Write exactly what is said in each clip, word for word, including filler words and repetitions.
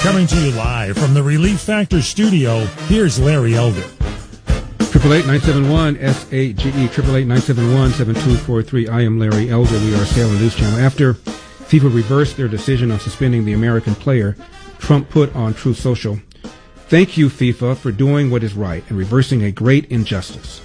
Coming to you live from the Relief Factor studio, here's Larry Elder. Triple eight nine seven one S A G E triple eight nine seven one seven two four three. I am Larry Elder. We are Salem News Channel. After FIFA reversed their decision on suspending the American player, Trump put on Truth Social, "Thank you, FIFA, for doing what is right and reversing a great injustice."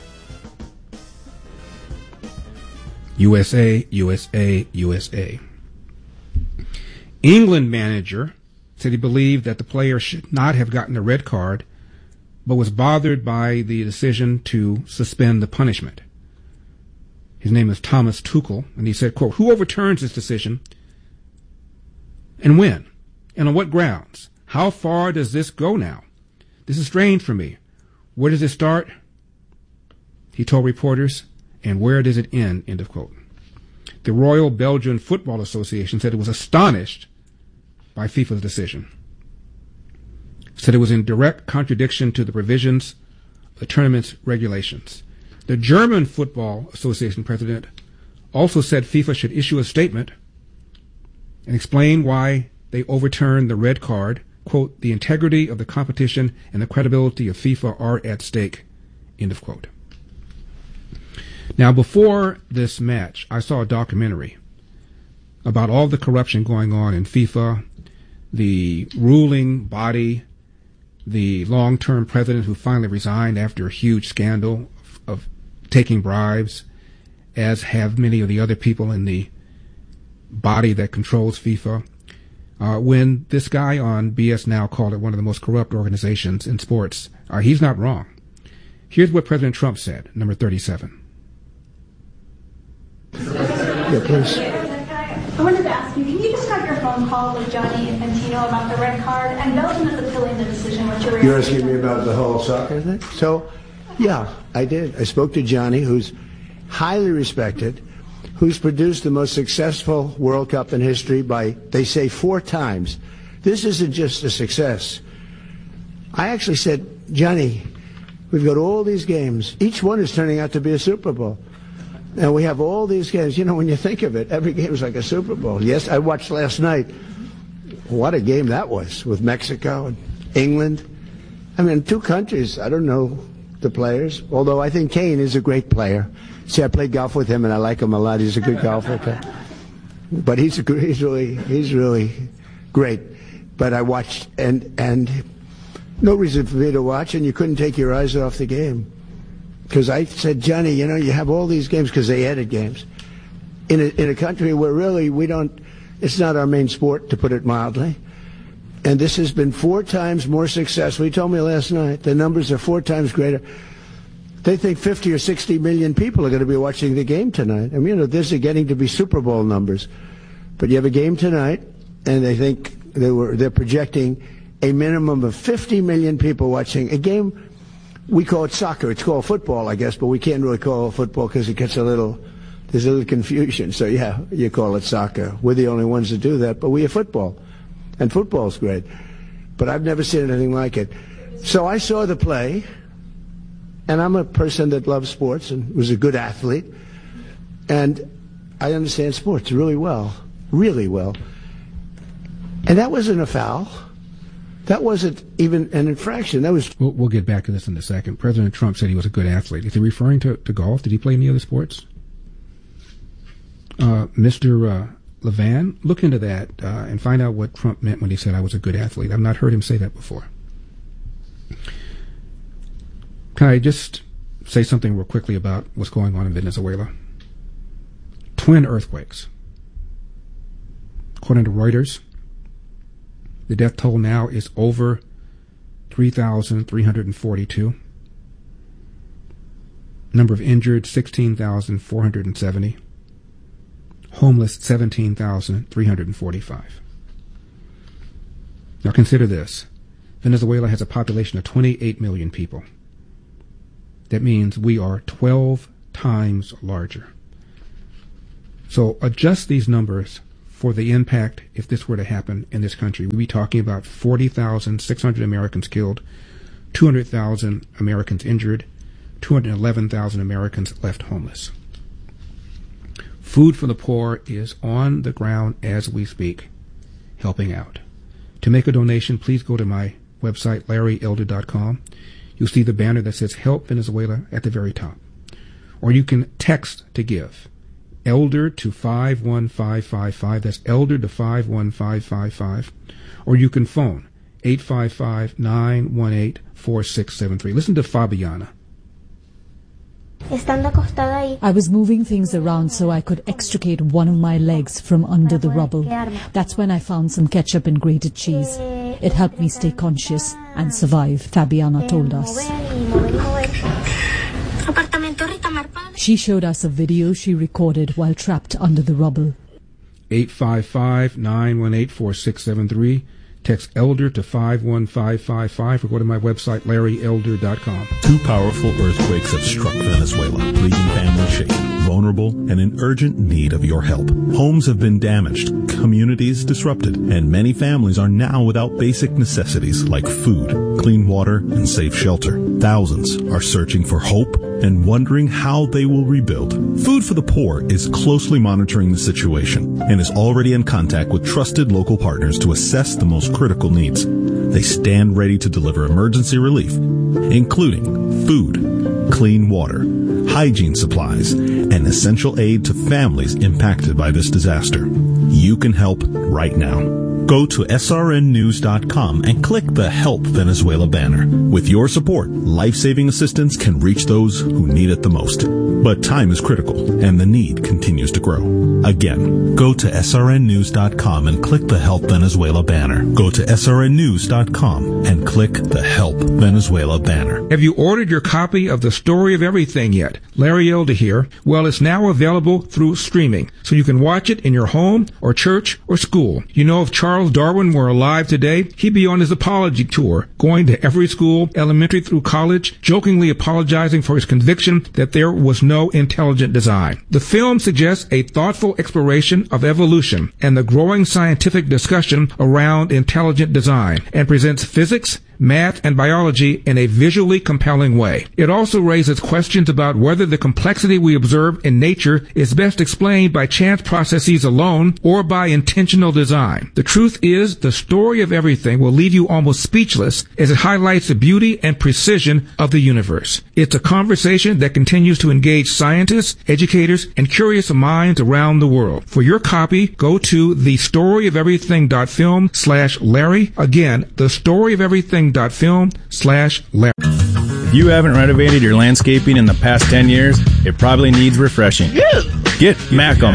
U S A, U S A, U S A. England manager said he believed that the player should not have gotten a red card, but was bothered by the decision to suspend the punishment. His name is Thomas Tuchel, and he said, quote, "Who overturns this decision and when? And on what grounds? How far does this go now? This is strange for me. Where does it start?" He told reporters, "And where does it end?" End of quote. The Royal Belgian Football Association said it was astonished by FIFA's decision. Said it was in direct contradiction to the provisions of the tournament's regulations. The German Football Association president also said FIFA should issue a statement and explain why they overturned the red card. Quote, "The integrity of the competition and the credibility of FIFA are at stake." End of quote. Now, before this match, I saw a documentary about all the corruption going on in FIFA, the ruling body, the long-term president who finally resigned after a huge scandal of, of taking bribes, as have many of the other people in the body that controls FIFA. Uh, when this guy on B S Now called it one of the most corrupt organizations in sports, uh, he's not wrong. Here's what President Trump said, number thirty-seven. Yeah, please. I wanted to ask you, can you describe your phone call with Gianni Infantino about the red card and Belgium is appealing the decision? What's your You're asking me about the whole soccer thing? So, yeah, I did. I spoke to Gianni, who's highly respected, who's produced the most successful World Cup in history by, they say, four times. This isn't just a success. I actually said, "Gianni, we've got all these games. Each one is turning out to be a Super Bowl. And we have all these games. You know, when you think of it, every game is like a Super Bowl." Yes, I watched last night. What a game that was with Mexico and England. I mean, two countries. I don't know the players, although I think Kane is a great player. See, I played golf with him, and I like him a lot. He's a good golfer. But he's a, he's really he's really great. But I watched, and and no reason for me to watch, and you couldn't take your eyes off the game. Because I said, "Johnny, you know, you have all these games," because they added games, in a, in a country where really we don't, it's not our main sport, to put it mildly. And this has been four times more successful. He told me last night the numbers are four times greater. They think fifty or sixty million people are going to be watching the game tonight. I mean, you know, this is getting to be Super Bowl numbers. But you have a game tonight, and they think they were they're projecting a minimum of fifty million people watching a game. We call it soccer. It's called football, I guess, but we can't really call it football because it gets a little, there's a little confusion. So, yeah, you call it soccer. We're the only ones that do that, but we have football. And football's great. But I've never seen anything like it. So I saw the play, and I'm a person that loves sports and was a good athlete. And I understand sports really well, really well. And that wasn't a foul. That wasn't even an infraction. That was. We'll, we'll get back to this in a second. President Trump said he was a good athlete. Is he referring to, to golf? Did he play any other sports? Uh, Mister Uh, Levan, look into that uh, and find out what Trump meant when he said I was a good athlete. I've not heard him say that before. Can I just say something real quickly about what's going on in Venezuela? Twin earthquakes. According to Reuters, the death toll now is over three thousand three hundred forty-two. Number of injured, sixteen thousand four hundred seventy. Homeless, seventeen thousand three hundred forty-five. Now consider this. Venezuela has a population of twenty-eight million people. That means we are twelve times larger. So adjust these numbers for the impact if this were to happen in this country. We'd be talking about forty thousand six hundred Americans killed, two hundred thousand Americans injured, two hundred eleven thousand Americans left homeless. Food for the Poor is on the ground as we speak, helping out. To make a donation, please go to my website, larry elder dot com. You'll see the banner that says Help Venezuela at the very top. Or you can text to give. Elder to five one five five five. That's Elder to five one five five five. Or you can phone eight five five, nine one eight, four six seven three. Listen to Fabiana. I was moving things around so I could extricate one of my legs from under the rubble. That's when I found some ketchup and grated cheese. It helped me stay conscious and survive, Fabiana told us. She showed us a video she recorded while trapped under the rubble. eight five five, nine one eight, four six seven three. Text Elder to five one five five five or go to my website, larry elder dot com. Two powerful earthquakes have struck Venezuela, leaving families shaken, vulnerable, and in urgent need of your help. Homes have been damaged, communities disrupted, and many families are now without basic necessities like food, clean water, and safe shelter. Thousands are searching for hope and wondering how they will rebuild. Food for the Poor is closely monitoring the situation and is already in contact with trusted local partners to assess the most critical needs. They stand ready to deliver emergency relief, including food, clean water, hygiene supplies, and essential aid to families impacted by this disaster. You can help right now. Go to S R N news dot com and click the Help Venezuela banner. With your support, life-saving assistance can reach those who need it the most. But time is critical, and the need continues to grow. Again, go to S R N news dot com and click the Help Venezuela banner. Go to S R N news dot com and click the Help Venezuela banner. Have you ordered your copy of The Story of Everything yet? Larry Elder here. Well, it's now available through streaming, so you can watch it in your home or church or school. You know, if Charles Darwin were alive today, he'd be on his apology tour, going to every school, elementary through college, jokingly apologizing for his conviction that there was no intelligent design. The film suggests a thoughtful exploration of evolution and the growing scientific discussion around intelligent design, and presents physics, math, and biology in a visually compelling way. It also raises questions about whether the complexity we observe in nature is best explained by chance processes alone or by intentional design. The truth is, The Story of Everything will leave you almost speechless as it highlights the beauty and precision of the universe. It's a conversation that continues to engage scientists, educators, and curious minds around the world. For your copy, go to the story of everything dot film slash Larry. Again, the story of everything dot film slash Larry. If you haven't renovated your landscaping in the past ten years, it probably needs refreshing. Get Macum.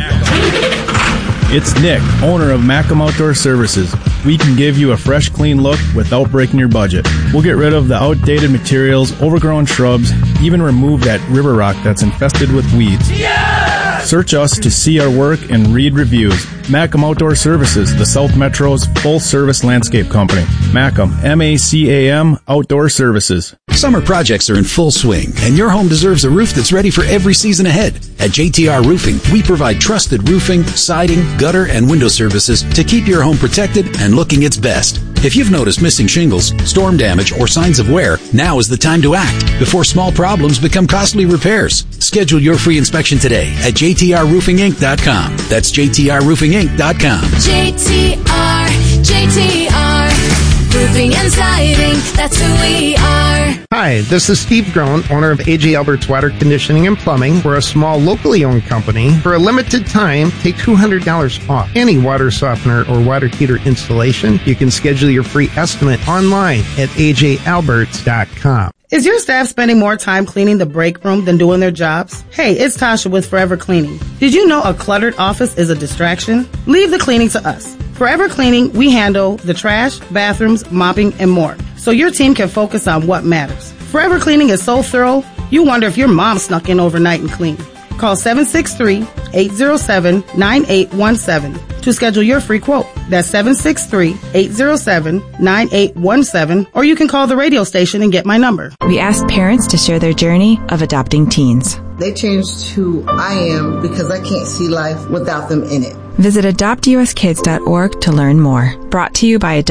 It's Nick, owner of Macum Outdoor Services. We can give you a fresh, clean look without breaking your budget. We'll get rid of the outdated materials, overgrown shrubs, even remove that river rock that's infested with weeds. Yeah! Search us to see our work and read reviews. Macum Outdoor Services, the South Metro's full-service landscape company. Macum, M A C A M, Outdoor Services. Summer projects are in full swing, and your home deserves a roof that's ready for every season ahead. At J T R Roofing, we provide trusted roofing, siding, gutter, and window services to keep your home protected and looking its best. If you've noticed missing shingles, storm damage, or signs of wear, now is the time to act before small problems become costly repairs. Schedule your free inspection today at J T R roofing inc dot com. That's J T R roofing inc dot com. J T R, J T R, roofing and siding, that's who we are. Hi, this is Steve Groen, owner of A J Albert's Water Conditioning and Plumbing. We're a small, locally owned company. For a limited time, take two hundred dollars off any water softener or water heater installation. You can schedule your free estimate online at A J alberts dot com. Is your staff spending more time cleaning the break room than doing their jobs? Hey, it's Tasha with Forever Cleaning. Did you know a cluttered office is a distraction? Leave the cleaning to us. Forever Cleaning, we handle the trash, bathrooms, mopping, and more, so your team can focus on what matters. Forever Cleaning is so thorough, you wonder if your mom snuck in overnight and cleaned. Call seven six three, eight zero seven, nine eight one seven to schedule your free quote. That's seven six three, eight zero seven, nine eight one seven, or you can call the radio station and get my number. We asked parents to share their journey of adopting teens. They changed who I am because I can't see life without them in it. Visit adopt u s kids dot org to learn more. Brought to you by Adopt